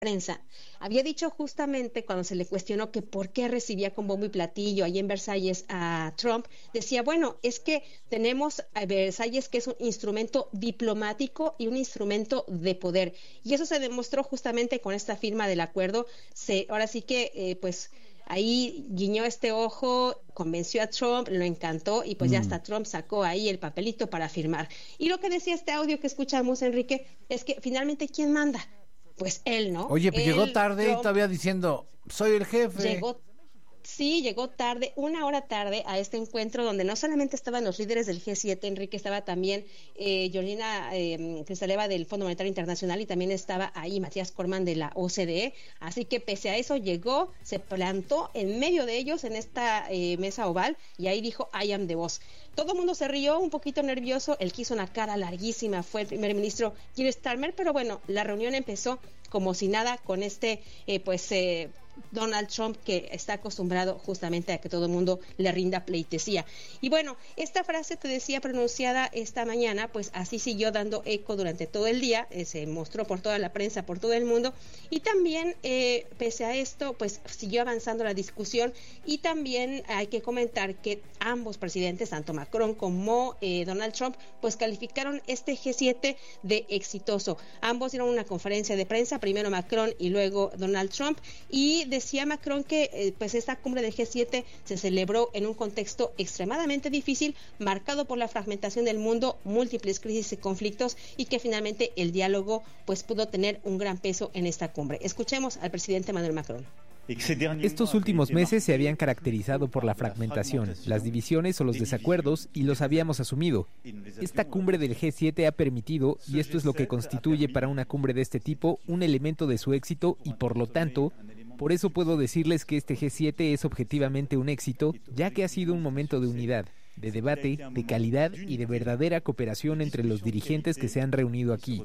prensa, había dicho justamente cuando se le cuestionó que por qué recibía con bombo y platillo ahí en Versalles a Trump, decía, bueno, es que tenemos a Versalles que es un instrumento diplomático y un instrumento de poder, y eso se demostró justamente con esta firma del acuerdo. Ahora sí que pues ahí guiñó este ojo, convenció a Trump, lo encantó y pues ya hasta Trump sacó ahí el papelito para firmar. Y lo que decía este audio que escuchamos, Enrique, es que finalmente ¿quién manda? Pues él, ¿no? Oye, pues llegó tarde y Trump, todavía diciendo, soy el jefe. llegó tarde, una hora tarde a este encuentro donde no solamente estaban los líderes del G7, Enrique, estaba también Georgina Kristaleva del Fondo Monetario Internacional y también estaba ahí Matías Corman de la OCDE, así que pese a eso llegó, se plantó en medio de ellos en esta mesa oval y ahí dijo, I am the boss. Todo el mundo se rió, un poquito nervioso, el que hizo una cara larguísima fue el primer ministro Keir Starmer, pero bueno, la reunión empezó como si nada con Donald Trump, que está acostumbrado justamente a que todo el mundo le rinda pleitesía. Y bueno, esta frase te decía pronunciada esta mañana, pues así siguió dando eco durante todo el día, se mostró por toda la prensa, por todo el mundo, y también pese a esto, pues siguió avanzando la discusión, y también hay que comentar que ambos presidentes, tanto Macron como Donald Trump, pues calificaron este G7 de exitoso. Ambos dieron una conferencia de prensa, primero Macron y luego Donald Trump, y decía Macron que pues esta cumbre del G7 se celebró en un contexto extremadamente difícil, marcado por la fragmentación del mundo, múltiples crisis y conflictos, y que finalmente el diálogo pues pudo tener un gran peso en esta cumbre. Escuchemos al presidente Emmanuel Macron. Estos últimos meses se habían caracterizado por la fragmentación, las divisiones o los desacuerdos, y los habíamos asumido. Esta cumbre del G7 ha permitido, y esto es lo que constituye para una cumbre de este tipo, un elemento de su éxito, y por lo tanto, por eso puedo decirles que este G7 es objetivamente un éxito, ya que ha sido un momento de unidad, de debate, de calidad y de verdadera cooperación entre los dirigentes que se han reunido aquí.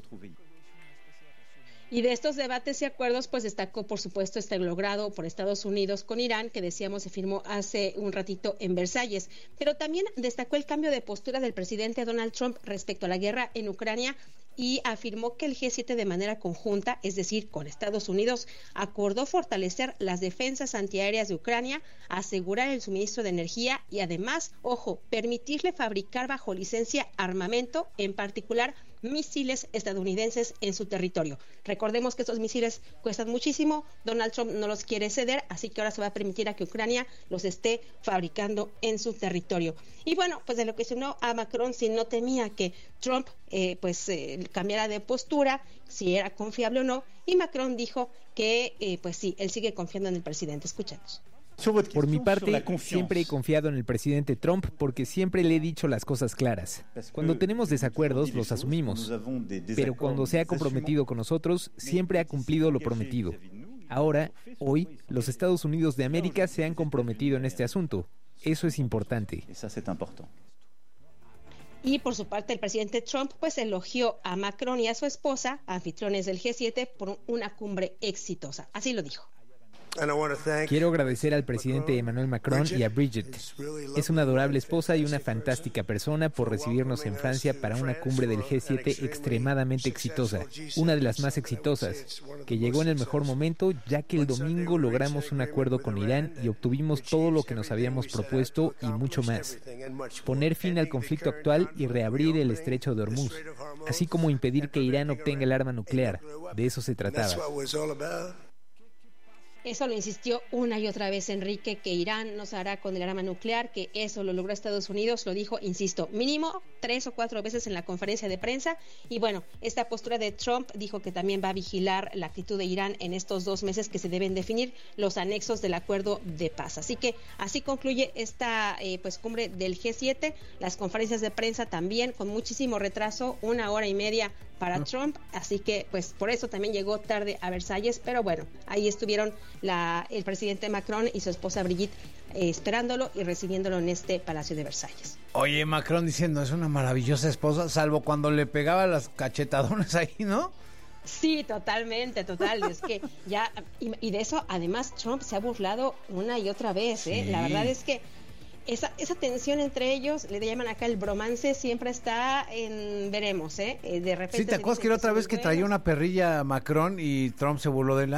Y de estos debates y acuerdos, pues destacó, por supuesto, este logrado por Estados Unidos con Irán, que decíamos se firmó hace un ratito en Versalles. Pero también destacó el cambio de postura del presidente Donald Trump respecto a la guerra en Ucrania y afirmó que el G7 de manera conjunta, es decir, con Estados Unidos, acordó fortalecer las defensas antiaéreas de Ucrania, asegurar el suministro de energía y además, ojo, permitirle fabricar bajo licencia armamento, en particular misiles estadounidenses en su territorio. Recordemos que estos misiles cuestan muchísimo, Donald Trump no los quiere ceder, así que ahora se va a permitir a que Ucrania los esté fabricando en su territorio. Y bueno, pues de lo que sonó a Macron, si no temía que Trump cambiara de postura, si era confiable o no, y Macron dijo que pues sí, él sigue confiando en el presidente. Escuchemos. Por mi parte, siempre he confiado en el presidente Trump porque siempre le he dicho las cosas claras. Cuando tenemos desacuerdos, los asumimos. Pero cuando se ha comprometido con nosotros, siempre ha cumplido lo prometido. Ahora, hoy, los Estados Unidos de América se han comprometido en este asunto. Eso es importante. Y por su parte, el presidente Trump pues elogió a Macron y a su esposa, anfitriones del G7, por una cumbre exitosa. Así lo dijo. Quiero agradecer al presidente Emmanuel Macron y a Bridget. Es una adorable esposa y una fantástica persona por recibirnos en Francia para una cumbre del G7 extremadamente exitosa, una de las más exitosas, que llegó en el mejor momento ya que el domingo logramos un acuerdo con Irán y obtuvimos todo lo que nos habíamos propuesto y mucho más. Poner fin al conflicto actual y reabrir el estrecho de Hormuz, así como impedir que Irán obtenga el arma nuclear. De eso se trataba. Eso lo insistió una y otra vez Enrique, que Irán no se hará con el arma nuclear, que eso lo logró Estados Unidos, lo dijo, insisto, mínimo 3 o 4 veces en la conferencia de prensa. Y bueno, esta postura de Trump dijo que también va a vigilar la actitud de Irán en estos 2 meses que se deben definir los anexos del acuerdo de paz. Así que así concluye esta cumbre del G7, las conferencias de prensa también con muchísimo retraso, 1 hora y media para Trump, así que pues por eso también llegó tarde a Versalles, pero bueno, ahí estuvieron el presidente Macron y su esposa Brigitte esperándolo y recibiéndolo en este Palacio de Versalles. Oye, Macron diciendo, es una maravillosa esposa, salvo cuando le pegaba las cachetadones ahí, ¿no? Sí, totalmente, es que ya, y de eso además Trump se ha burlado una y otra vez, ¿eh? Sí. La verdad es que esa tensión entre ellos, le llaman acá el bromance, siempre está en veremos, de repente. Sí, ¿te acuerdas que la otra vez que traía una perrilla Macron y Trump se burló de él?